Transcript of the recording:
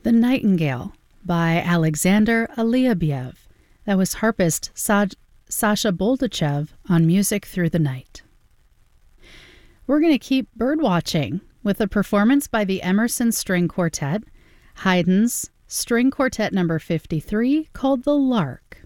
The Nightingale by Alexander Aliabiev. That was harpist Sasha Boldachev on Music Through the Night. We're going to keep birdwatching with a performance by the Emerson String Quartet, Haydn's String Quartet number 53, called The Lark.